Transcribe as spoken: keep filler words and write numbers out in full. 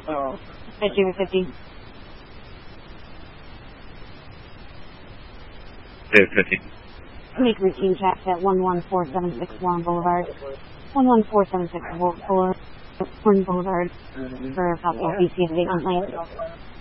Oh. fifty or fifty. Two fifty. Make routine checks at one one four seven six Warren Boulevard. one one four seven six Warren Boulevard for possible B C of Vagrant Lane.